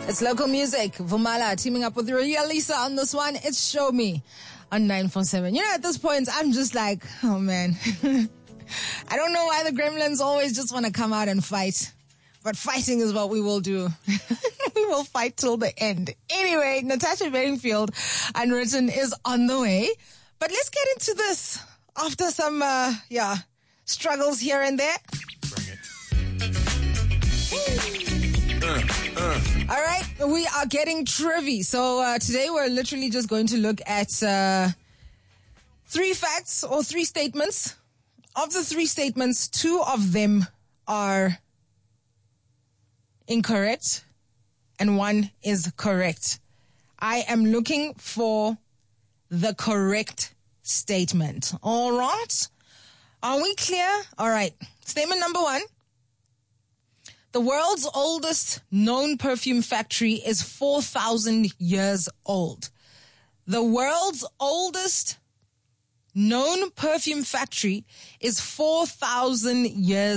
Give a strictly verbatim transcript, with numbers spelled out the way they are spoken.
It's local music. Vumala teaming up with Realisa on this one. It's Show Me on nine four seven. You know, at this point, I'm just like, oh man. I don't know why the gremlins always just want to come out and fight. But fighting is what we will do. We will fight till the end. Anyway, Natasha Bedingfield, Unwritten, is on the way. But let's get into this after some, uh, yeah, struggles here and there. Bring it. Uh, uh. All right, we are getting trivia. So uh, today we're literally just going to look at uh, three facts or three statements. Of the three statements, two of them are incorrect and one is correct. I am looking for the correct statement. All right. Are we clear? All right. Statement number one. The world's oldest known perfume factory is four thousand years old. The world's oldest known perfume factory is four thousand years